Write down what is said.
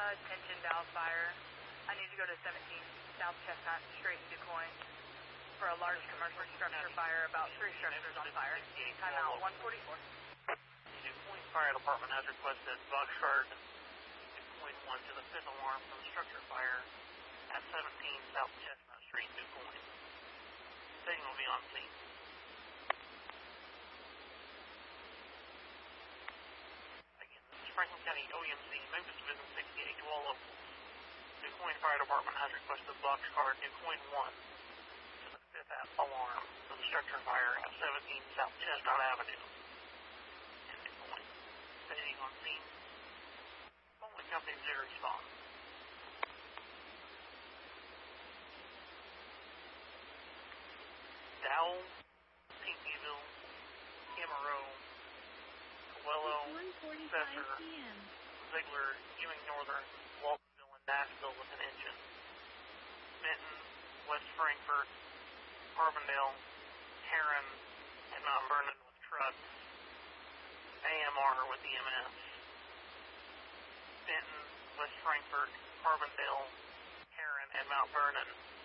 Attention Dallas Fire. I need to go to 17 South Chestnut, straight to DuQuoin for a large commercial structure fire. About 3 structures on fire. Timeout 144. DuQuoin Fire Department has requested Boxcard DuQuoin 1 to the 5th alarm from structure fire at 17 South Chestnut Street, DuQuoin. Staging will be on scene. Again, this is Franklin County OEMC, Memphis Division 68 to all locals. DuQuoin Fire Department has requested Boxcard DuQuoin 1 to the 5th alarm from structure fire at 17 South Chestnut Avenue in DuQuoin. Staging on scene. Only companies to respond. Dowell, Pinckneyville, Camarillo, Coelho, Spencer, Ziegler, Ewing Northern, Waltonville, and Nashville with an engine. Benton, West Frankfort, Carbondale, Heron, and Mount Vernon with trucks. AMR with EMS. Benton, West Frankfort, Carbondale, Heron, and Mount Vernon